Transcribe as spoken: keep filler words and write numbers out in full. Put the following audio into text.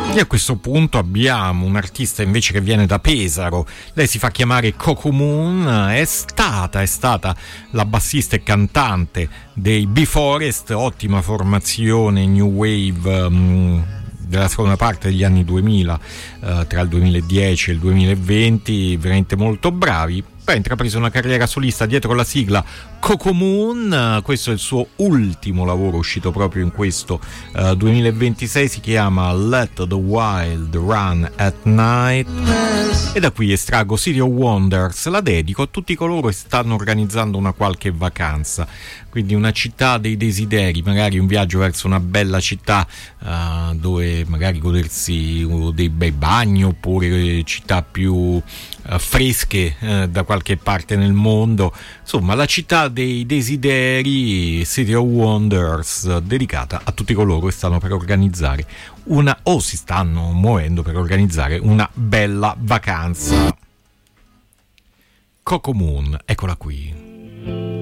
E a questo punto abbiamo un artista invece che viene da Pesaro. Lei si fa chiamare Coco Moon, è stata, è stata la bassista e cantante dei B-Forest, ottima formazione new wave um, della seconda parte degli anni duemila, uh, tra il duemiladieci e il duemilaventi, veramente molto bravi. Poi ha intrapreso una carriera solista dietro la sigla Coco Moon, questo è il suo ultimo lavoro uscito proprio in questo uh, duemilaventisei, si chiama Let the Wild Run at Night, e da qui estraggo City of Wonders, la dedico a tutti coloro che stanno organizzando una qualche vacanza, quindi una città dei desideri, magari un viaggio verso una bella città uh, dove magari godersi dei bei bagni, oppure città più uh, fresche uh, da qualche parte nel mondo, insomma la città dei desideri, City of Wonders, dedicata a tutti coloro che stanno per organizzare una o si stanno muovendo per organizzare una bella vacanza. Coco Moon, eccola qui.